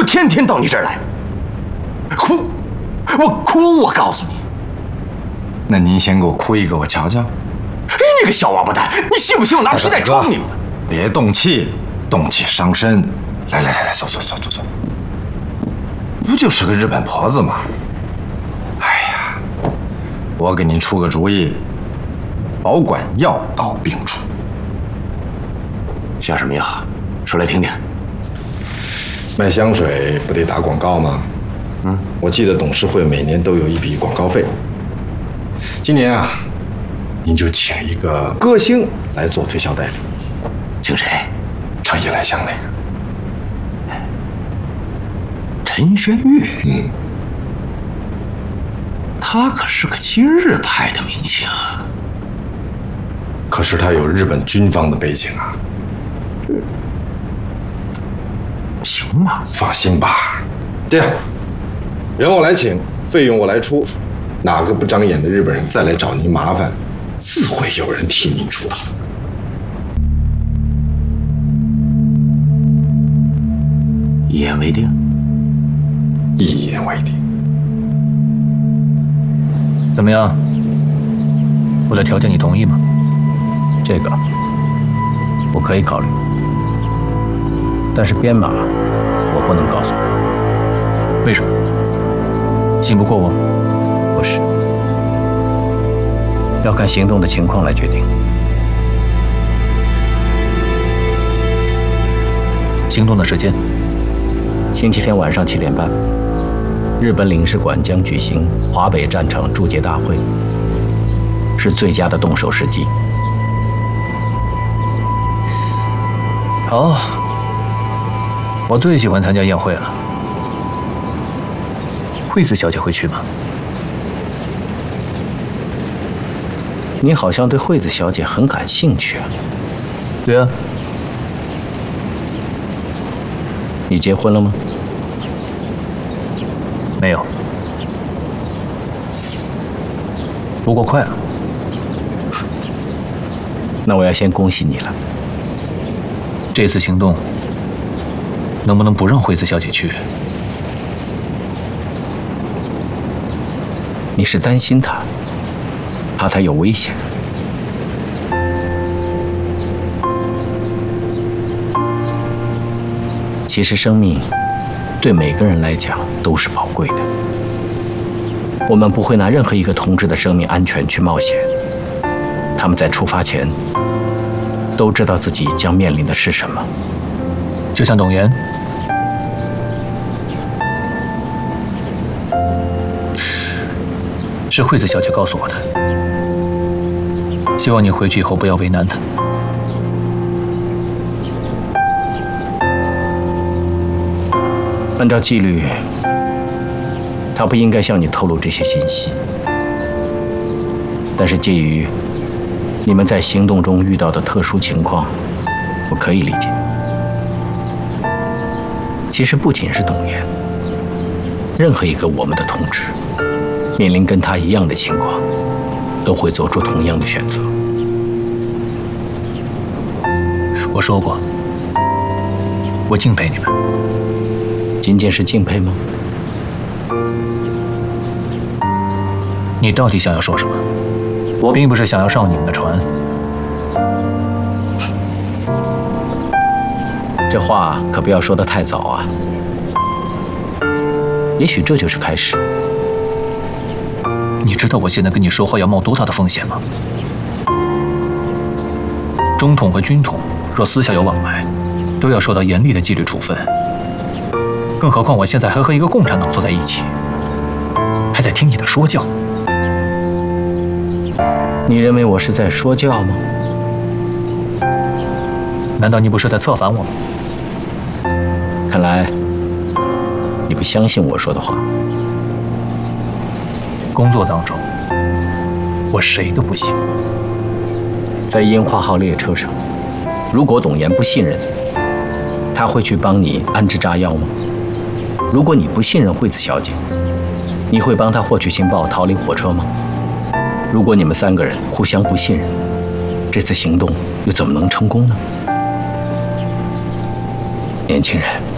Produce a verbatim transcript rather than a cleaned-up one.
我天天到你这儿来，哭，我哭，我告诉你。 那您先给我哭一个，我瞧瞧。 哎，你个小王八蛋，你信不信我拿皮带抽你？ 别动气，动气伤身。来来来来，走走走走走。不就是个日本婆子吗？哎呀，我给您出个主意，保管药到病除。 像什么药？说来听听。 卖香水不得打广告吗？嗯，我记得董事会每年都有一笔广告费。今年啊，您就请一个歌星来做推销代理。 请谁？ 唱《夜来香》那个。 陈轩玉。 嗯， 他可是个亲日派的明星。 可是他有日本军方的背景啊。 行吗？ 放心吧。这样，人我来请，费用我来出。哪个不长眼的日本人再来找您麻烦，自会有人替您出头。 一言为定。 一言为定。 怎么样？我的条件你同意吗？ 这个我可以考虑，但是编码我不能告诉你。 为什么？信不过我？ 不是，要看行动的情况来决定。 行动的时间？ 星期天晚上七点半，日本领事馆将举行华北战场祝捷大会，是最佳的动手时机。 好，我最喜欢参加宴会了。惠子小姐会去吗？ 你好像对惠子小姐很感兴趣啊。 对啊。 你结婚了吗？ 没有。不过快了。 那我要先恭喜你了。 这次行动能不能不让惠子小姐去？ 你是担心她，怕她有危险。其实生命对每个人来讲都是宝贵的，我们不会拿任何一个同志的生命安全去冒险。他们在出发前都知道自己将面临的是什么。 就像董源，是惠子小姐告诉我的。希望你回去以后不要为难她。 按照纪律，他不应该向你透露这些信息。但是介于你们在行动中遇到的特殊情况，我可以理解。其实不仅是董源，任何一个我们的同志，面临跟他一样的情况，都会做出同样的选择。 我说过，我敬佩你们。 仅仅是敬佩吗？ 你到底想要说什么？我并不是想要上你们的船。 这话可不要说得太早啊。也许这就是开始。 你知道我现在跟你说话要冒多大的风险吗？中统和军统若私下有往来，都要受到严厉的纪律处分。更何况我现在还和一个共产党坐在一起，还在听你的说教。 你认为我是在说教吗？ 难道你不是在策反我吗？ 看来你不相信我说的话。 工作当中，我谁都不信。 在樱花号列车上，如果董岩不信任你，他会去帮你安置炸药吗？如果你不信任惠子小姐，你会帮她获取情报逃离火车吗？如果你们三个人互相不信任，这次行动又怎么能成功呢？年轻人。